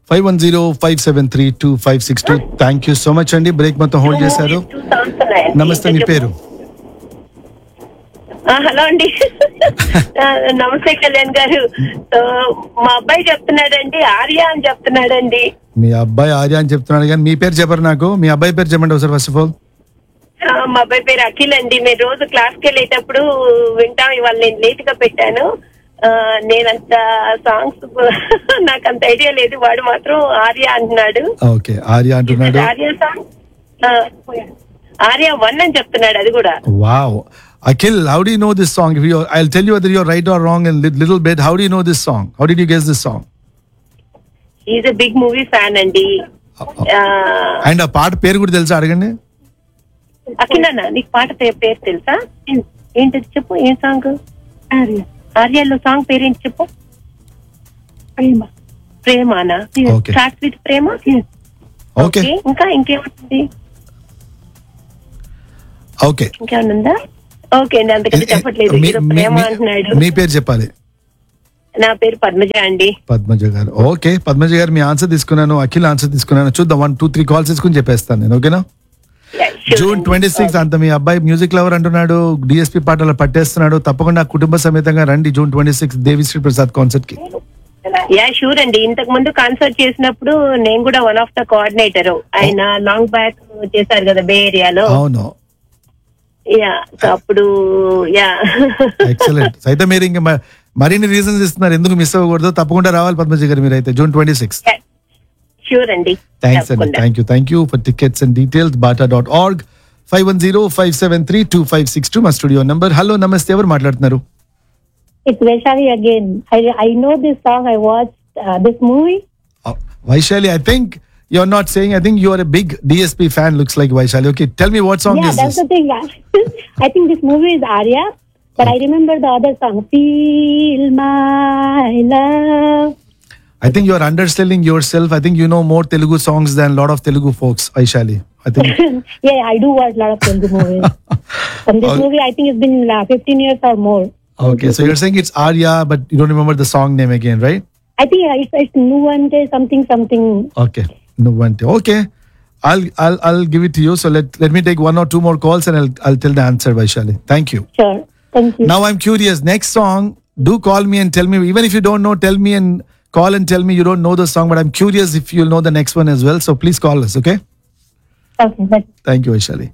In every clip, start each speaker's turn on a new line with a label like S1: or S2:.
S1: 5105732562. Thank you so much అండి, break మొత్తం hold చేశారు. నమస్తే, మీ పేరు?
S2: హలో అండి. నమస్తే కళ్యాణ్ గారు. మా అబ్బాయి చెప్తున్నాడండి, ఆర్య అని చెప్తున్నాడండి.
S1: మీ అబ్బాయి ఆర్య అని చెప్తున్నాడు, కానీ మీ పేరు చెప్పరు నాకు. మీ అబ్బాయి పేరు చెప్పండి ఒకసారి ఫస్ట్ ఆఫ్ ఆల్.
S2: మా అబ్బాయి పేరు అఖిల్ అండి. మేము రోజు క్లాస్కి వెళ్ళేటప్పుడు వింటాం. ఇవాళ నేను లేట్ గా పెట్టాను. నేనంత సాంగ్స్ నాకు అంత ఐడియా లేదు. వాడు మాత్రం ఆర్య అంటున్నాడు.
S1: ఓకే, ఆర్య అంటున్నాడు.
S2: ఆర్య సాంగ్ ఆర్య 1 అని చెప్తున్నాడు, అది కూడా.
S1: Wow. Akhil, how do you know this song? I'll tell you whether you're right or wrong in little bit. How do you know this song? How did you guess this song?
S2: He's a big movie fan అండి.
S1: And ఆ పాట పేరు కూడా తెలుసా అడగండి.
S2: అఖిల్ అన్న, నీకు పాట పేరు తెలుసా? ఏంటది చెప్పు. ఏం సాంగ్? ఆర్యలో సాంగ్ పేరేంటి చెప్పు. ప్రేమానా? Start with Prema.
S1: ఓకే,
S2: ఇంకా ఇంకేముంటుంది?
S1: ఓకే,
S2: ఇంకేమన్నా ఉందా? ఓకే అండి, అంతకంటే చెప్పట్లేదు. ప్రేమ అంటున్నాడు.
S1: మీ పేరు చెప్పాలి.
S2: నా పేరు పద్మజ అండి.
S1: పద్మజ గారు. ఓకే పద్మజ గారు, మీ ఆన్సర్ తీసుకున్నాను, అఖిల్ ఆన్సర్ తీసుకున్నాను. చూద్దాం, 1, 2, 3 కాల్స్ తీసుకుని చెప్పేస్తాను నేను. ఓకేనా? June 26 అంత మీ అబ్బాయి మ్యూజిక్ లవర్ అంటున్నాడు, డిఎస్పీ పాటలు పట్టేస్తున్నాడు. తప్పకుండా కుటుంబ సమేతంగా రండి June 26 దేవిశ్రీ ప్రసాద్ కాన్సర్ట్ కి.
S2: యా షూర్ అండి. ఇంతకు ముందు కాన్సర్ట్ చేసినప్పుడు నేను కూడా వన్ ఆఫ్ ద కోఆర్డినేటర్. ఆయన లాంగ్ బ్యాక్ చేశారు కదా బే ఏరియాలో.
S1: అవును.
S2: యా, అప్పుడు యా.
S1: ఎక్సలెంట్. అయితే మీరు ఇంకా మరిన్ని రీజన్స్ ఇస్తున్నారు ఎందుకు మిస్ అవ్వకూడదు. తప్పకుండా రావాలి పద్మజ గారు మీరైతే June 26.
S2: షూర్ అండి.
S1: థ్యాంక్స్ అండి. Thank you for tickets and details bata.org. 5105732562 మా స్టూడియో నంబర్. హలో, నమస్తే, ఎవరు మాట్లాడుతున్నారు?
S3: It's Vaishali again. I know this song. I watched this movie.
S1: Vaishali, I think you're not saying. I think you are a big DSP fan. Looks like Vaishali. Okay, tell me what song is
S3: that's
S1: this?
S3: the thing. I think this movie is Arya, but I remember the other song. Feel my love.
S1: I think you are underselling yourself. I think you know more Telugu songs than a lot of Telugu folks, Vaishali. I think.
S3: Yeah, I do watch a lot of Telugu movies. And this movie, I think it's been 15 years or more.
S1: Okay, so you're saying it's Arya, but you don't remember the song name again, right?
S3: I think it's Nuvante something.
S1: Okay, Nuvante. Okay, I'll give it to you. So let me take 1 or 2 more calls and I'll tell the answer, Vaishali. Thank you.
S3: Sure. Thank you.
S1: Now I'm curious. Next song, do call me and tell me. Even if you don't know, tell me and call and tell me you don't know the song. But I'm curious if you'll know the next one as well. So please call us, okay?
S3: Okay. But
S1: Thank you, Vaishali.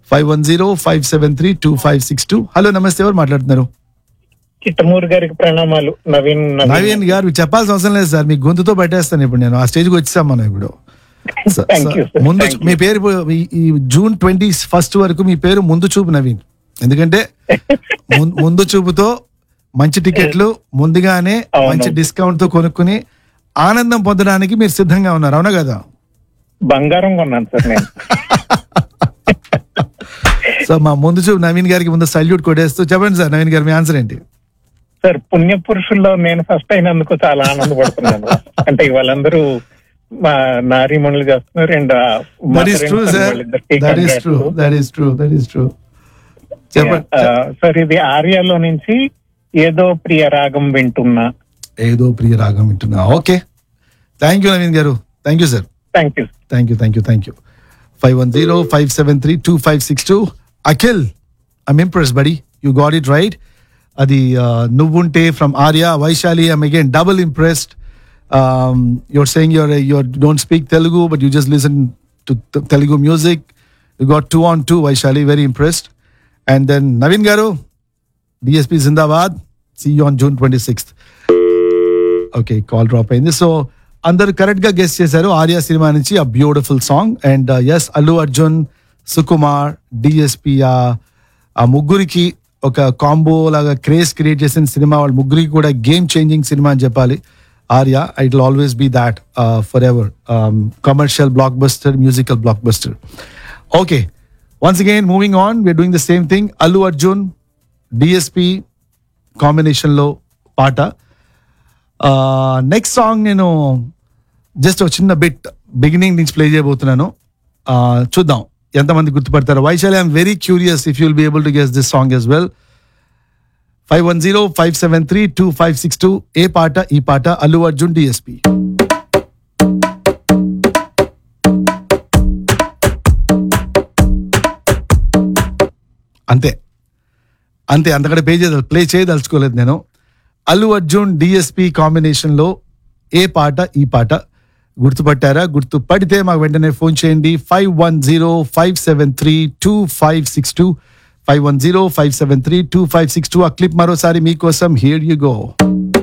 S1: 5105732562. Hello, namaste. Evaru మాట్లాడుతున్నారు?
S4: చిట్టమూరు గారికి ప్రణామాలు.
S1: నవీన్ గారు చెప్పాల్సిన అవసరం లేదు sir, మీ గొంతుతో పెట్టేస్తాను ఇప్పుడు. నేను ఆ స్టేజ్కి వచ్చేసాం మనం ఇప్పుడు. ముందు మీ పేరు ఈ June 21 వరకు మీ పేరు ముందు చూపు నవీన్. ఎందుకంటే ముందు చూపుతో మంచి టికెట్లు ముందుగానే మంచి డిస్కౌంట్ తో కొనుక్కుని ఆనందం పొందడానికి మీరు సిద్ధంగా ఉన్నారు, అవునా కదా?
S4: బంగారం కొన్నాను సార్ నేను.
S1: సో మా ముందు చూపు నవీన్ గారికి ముందు సల్యూట్ కొట్టేస్తూ చెప్పండి సార్, నవీన్ గారు మీ ఆన్సర్ ఏంటి?
S4: సార్, పుణ్య పురుషుల్లో నేను ఫస్ట్ అయినందుకు చాలా ఆనందపడుతున్నాను. అంటే వాళ్ళందరూ మా నారీమణులు చేస్తున్నారు. అండ్ సార్, ఇది ఆర్యాలో నుంచి ఏదో ప్రియ రాగం వింటున్నా.
S1: ఓకే, థ్యాంక్ యూ నవీన్ గారు. Thank you sir.
S4: Thank you.
S1: 5105732562. Akhil, I'm impressed, buddy. You got it right. Adi Nuvunte from Arya. Vaishali, I'm again double impressed. You're saying you don't speak Telugu, but you just listen to Telugu music. You got 2 on 2, Vaishali. Very impressed. And then Naveen Garu, DSP Zindabad. See you on June 26th. Okay, call drop in. So, అందరు correct గా guess చేశారు. Arya cinema నుంచి ఆ beautiful song. And yes, Allu Arjun, Sukumar, DSP ఆ ముగ్గురికి ఒక combo లాగా craze create చేసిన సినిమా. వాళ్ళ ముగ్గురికి కూడా గేమ్ చేంజింగ్ సినిమా అని చెప్పాలి Arya. It will always be that for ever. Commercial block buster, musical block buster. Okay, once again moving on, we are doing the same thing. Allu Arjun, DSP combination లో పాట. Next song నేను just ఒక చిన్న bit beginning నుంచి play చేయబోతున్నాను. చూద్దాం ఎంతమంది గుర్తుపడతారు. Vaishali, I'm very curious if you'll be able to guess this song yes well. 5105732562. ఏ పాట? ఈ పాట అల్లు అర్జున్, డిఎస్పి. అంతే అంతకంటే ప్లే చేయదలుచుకోలేదు నేను. అల్లు అర్జున్ డిఎస్పి కాంబినేషన్లో ఏ పాట ఈ పాట గుర్తుపట్టారా? గుర్తుపడితే మాకు వెంటనే ఫోన్ చేయండి. 5105732562 5105732562. ఆ క్లిప్ మరోసారి మీకోసం. Here you go.